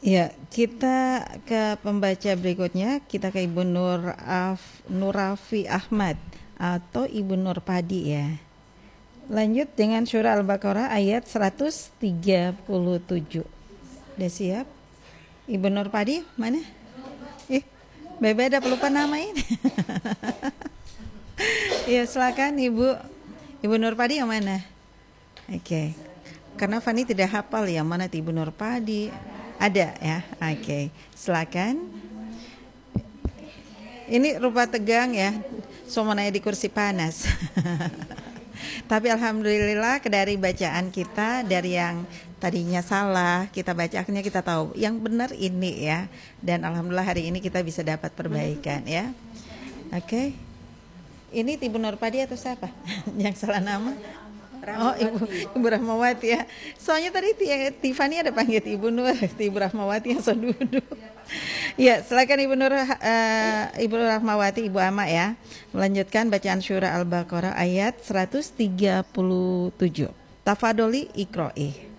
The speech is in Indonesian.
Ya, kita ke pembaca berikutnya, kita ke Ibu Nurafi Ahmad atau Ibu Nur Padi ya. Lanjut dengan surah Al-Baqarah ayat 137. Udah siap? Ibu Nur Padi mana? Bebe ada pelupa nama ini. Ya, silakan Ibu Nur Padi yang mana? Oke. Karena Fani tidak hafal ya mana Ibu Nur Padi. Ada ya? Oke. Silakan. Ini rupa tegang ya. Somonanya di kursi panas. Tapi alhamdulillah dari bacaan kita, dari yang tadinya salah kita baca, akhirnya kita tahu yang benar ini ya. Dan alhamdulillah hari ini kita bisa dapat perbaikan ya. Oke. Ini Ibu Nur Padi atau siapa? Yang salah nama? Oh, Ibu Rahmawati ya. Soalnya tadi Tiffany ada panggil Ibu Nur, Ibu Rahmawati yang duduk. Ya, silakan Ibu Rahmawati, Ibu Ama ya, melanjutkan bacaan surah Al-Baqarah ayat 137. Tafadoli Iqra'i.